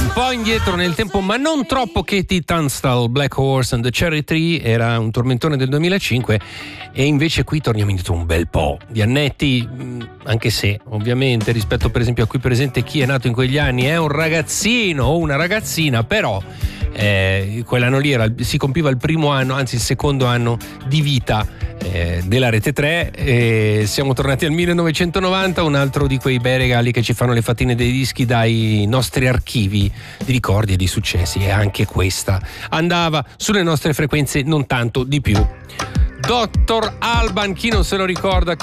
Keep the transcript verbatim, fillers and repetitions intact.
un po' indietro nel tempo, ma non troppo. Katie Tunstall, Black Horse and the Cherry Tree, era un tormentone del duemilacinque, e invece qui torniamo indietro un bel po' di annetti, anche se ovviamente rispetto per esempio a qui presente chi è nato in quegli anni è un ragazzino o una ragazzina, però eh, quell'anno lì era, si compiva il primo anno, anzi il secondo anno di vita eh, della Rete tre, e siamo tornati al millenovecentonovanta, un altro di quei bei regali che ci fanno le fattine dei dischi dai nostri archivi di ricordi e di successi, e anche questa andava sulle nostre frequenze, non tanto di più. Doctor Alban, chi non se lo ricorda,